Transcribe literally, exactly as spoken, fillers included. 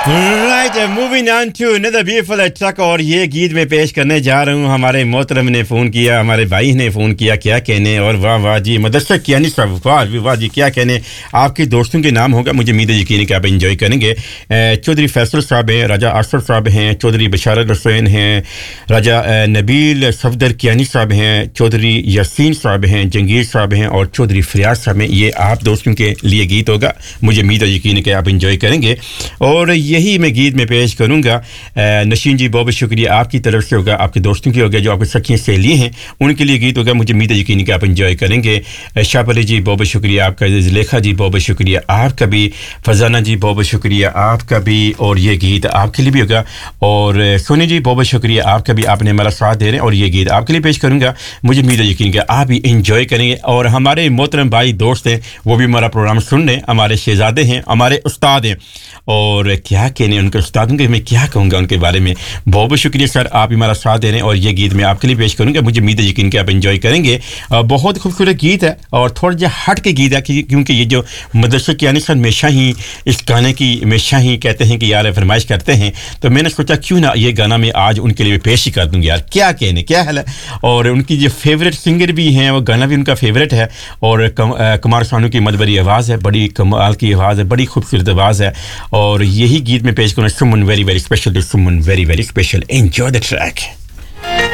Right, moving on to another beautiful track. और ये गीत मैं पेश करने जा रहा हूँ। हमारे मोहतरम ने फ़ोन किया, हमारे भाई ने फ़ोन किया, क्या कहने। और वाह वाह जी, मदरसा कियानी साहब, वाह वाह जी, क्या कहने। आपके दोस्तों के नाम होगा, मुझे उम्मीद है यकीन है कि आप एंजॉय करेंगे। चौधरी फैसल साहब हैं, राजा आसर साहब हैं, चौधरी बशारत हुसैन हैं, राजा नबील सफदर कियानी साहब हैं, चौधरी यासीन साहब हैं, जंगीर साहब हैं और चौधरी फरियाद साहब हैं। ये आप दोस्तों के लिए गीत होगा, मुझे उम्मीद है यकीन है कि आप एंजॉय करेंगे। और यही मैं गीत में पेश करूंगा। नशीन जी, बहुत बहुत शुक्रिया आपकी तरफ से होगा, आपके दोस्तों की होगा, जो आपके सखियां सहेली हैं उनके लिए गीत होगा, मुझे उम्मीद है यकीन कि आप एंजॉय करेंगे। शाह अली जी, बहुत बहुत शुक्रिया आपका। जुलेखा जी, बहुत बहुत शुक्रिया आपका भी। फजाना जी, बहुत बहुत शुक्रिया आपका भी। और ये गीत आपके लिए भी होगा। और सोनी जी, बहुत बहुत शुक्रिया आपका भी, आपने हमारा साथ दे रहे हैं। और ये गीत आपके लिए पेश करूंगा, मुझे उम्मीद है यकीन कि आप भी एंजॉय करेंगे। और हमारे मोहतरम भाई दोस्त हैं, वो भी हमारा प्रोग्राम सुन रहे हैं, हमारे शहजादे हैं, हमारे उस्ताद हैं। और क्या कहने उनके उस्तादों के, मैं क्या कहूँगा उनके बारे में। बहुत बहुत शुक्रिया सर, आप हमारा साथ दे रहे हैं। और ये गीत मैं आपके लिए पेश करूँगा, मुझे उम्मीद है यकीन कि आप एंजॉय करेंगे। बहुत खूबसूरत गीत है और थोड़ा जा हट के गीत है, क्योंकि ये जो मदरसा कियानी सर हमेशा ही इस गाने की हमेशा ही कहते हैं कि यार फरमाइश करते हैं, तो मैंने सोचा क्यों ना ये गाना मैं आज उनके लिए पेश ही कर दूँगी। यार क्या कहने, क्या हाल है। और उनकी जो फेवरेट सिंगर भी हैं, वो गाना भी उनका फेवरेट है। और कम, आ, कुमार सानू की मदबरी आवाज़ है, बड़ी कमाल की आवाज़ है, बड़ी खूबसूरत आवाज़ है। और यही गीत में पेश करूँ, someone very very special to someone very very special. Enjoy the track.